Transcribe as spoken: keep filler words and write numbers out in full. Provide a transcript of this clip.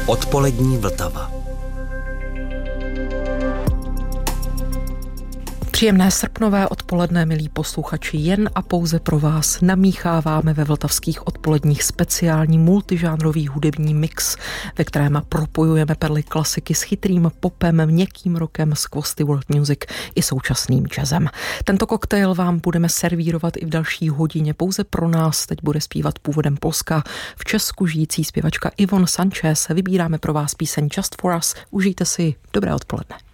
Odpolední Vltava. Příjemné srpnové odpoledne, milí posluchači, jen a pouze pro vás namícháváme ve vltavských odpoledních speciální multižánrový hudební mix, ve kterém propojujeme perly klasiky s chytrým popem, měkkým rockem, skvosty world music i současným jazzem. Tento koktejl vám budeme servírovat i v další hodině. Pouze pro nás teď bude zpívat původem Polska v Česku žijící zpěvačka Yvonne Sanchez. Vybíráme pro vás píseň Just for Us. Užijte si, dobré odpoledne.